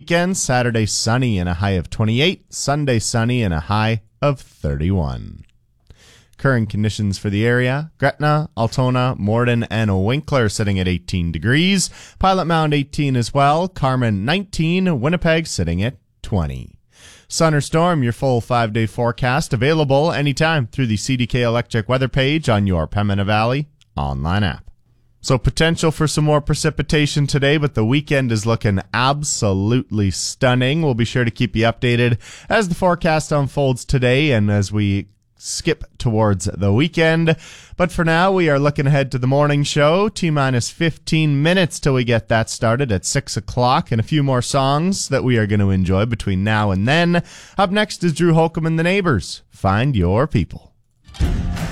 weekend. Saturday sunny and a high of 28. Sunday sunny and a high of 31. Current conditions for the area: Gretna, Altona, Morden, and Winkler sitting at 18 degrees. Pilot Mound 18 as well. Carmen 19. Winnipeg sitting at 20. Sun or storm, your full 5-day forecast available anytime through the CDK Electric weather page on your Pembina Valley online app. So potential for some more precipitation today, but the weekend is looking absolutely stunning. We'll be sure to keep you updated as the forecast unfolds today and as we skip towards the weekend. But for now, we are looking ahead to the morning show. T-minus 15 minutes till we get that started at 6 o'clock, and a few more songs that we are going to enjoy between now and then. Up next is Drew Holcomb and the Neighbors. Find Your People.